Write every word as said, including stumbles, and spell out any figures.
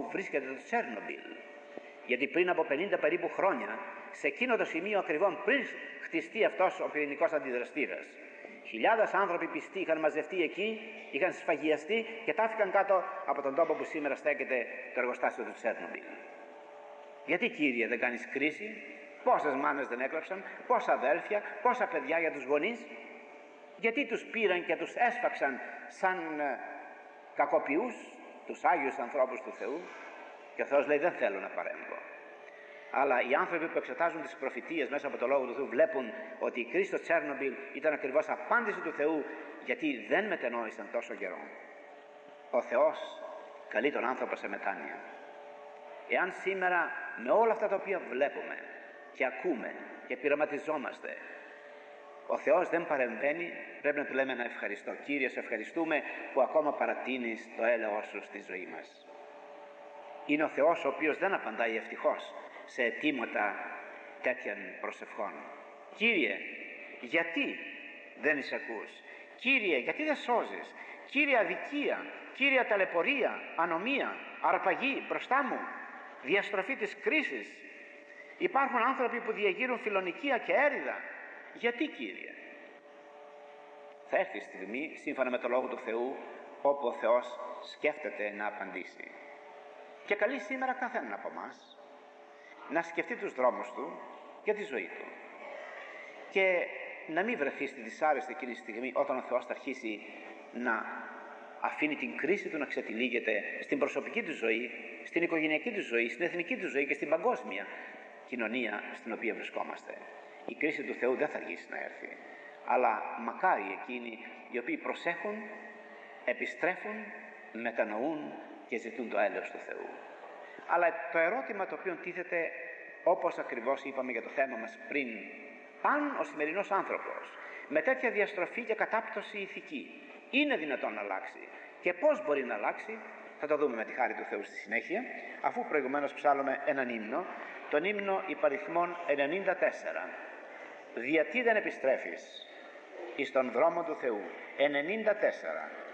όπου βρίσκεται το Τσέρνομπιλ. Γιατί πριν από πενήντα περίπου χρόνια, σε εκείνο το σημείο ακριβώς πριν χτιστεί αυτός ο πυρηνικός αντιδραστήρας, χιλιάδες άνθρωποι πιστοί είχαν μαζευτεί εκεί, είχαν σφαγιαστεί και τάφηκαν κάτω από τον τόπο που σήμερα στέκεται το εργοστάσιο του Τσέρνομπιλ. Γιατί, Κύριε, δεν κάνεις κρίση? Πόσες μάνες δεν έκλαψαν, πόσα αδέλφια, πόσα παιδιά για τους γονείς? Γιατί τους πήραν και τους έσφαξαν σαν ε, κακοποιούς, τους Άγιους ανθρώπους του Θεού? Και ο Θεός λέει: δεν θέλω να παρέμβω. Αλλά οι άνθρωποι που εξετάζουν τις προφητείες μέσα από το Λόγο του Θεού βλέπουν ότι η κρίση στο Τσέρνομπιλ ήταν ακριβώς απάντηση του Θεού, γιατί δεν μετενόησαν τόσο καιρό. Ο Θεός καλεί τον άνθρωπο σε μετάνοια. Εάν σήμερα με όλα αυτά τα οποία βλέπουμε και ακούμε και πειραματιζόμαστε, ο Θεός δεν παρεμβαίνει, πρέπει να του λέμε ένα ευχαριστώ. Κύριε, σε ευχαριστούμε που ακόμα παρατείνεις το έλεος σου στη ζωή μας. Είναι ο Θεός ο οποίος δεν απαντάει ευτυχώς σε αιτήματα τέτοιων προσευχών. Κύριε, γιατί δεν εισακούς? Κύριε, γιατί δεν σώζεις? Κύριε, αδικία, Κύριε, ταλαιπωρία, ανομία, αρπαγή μπροστά μου, διαστροφή της κρίσης. Υπάρχουν άνθρωποι που διαγείρουν φιλονικία και έριδα. Γιατί, Κύριε? Θα έρθει η στιγμή, σύμφωνα με το Λόγο του Θεού, όπου ο Θεός σκέφτεται να απαντήσει. Και καλεί σήμερα καθέναν από εμάς να σκεφτεί τους δρόμους του και τη ζωή του. Και να μην βρεθεί στη δυσάρεστη εκείνη τη στιγμή, όταν ο Θεός θα αρχίσει να αφήνει την κρίση του να ξετυλίγεται στην προσωπική του ζωή, στην οικογενειακή του ζωή, στην εθνική του ζωή και στην παγκόσμια κοινωνία στην οποία βρισκόμαστε. Η κρίση του Θεού δεν θα αργήσει να έρθει. Αλλά μακάρι εκείνοι οι οποίοι προσέχουν, επιστρέφουν, μετανοούν και ζητούν το έλεος του Θεού. Αλλά το ερώτημα το οποίο τίθεται, όπως ακριβώς είπαμε για το θέμα μας πριν, αν ο σημερινός άνθρωπος με τέτοια διαστροφή και κατάπτωση ηθική είναι δυνατόν να αλλάξει και πώς μπορεί να αλλάξει, θα το δούμε με τη χάρη του Θεού στη συνέχεια, αφού προηγουμένως ψάλλουμε έναν ύμνο, τον ύμνο υπαριθμών ενενήντα τέσσερα. Γιατί δεν επιστρέφεις εις τον δρόμο του Θεού? ενενήντα τέσσερα.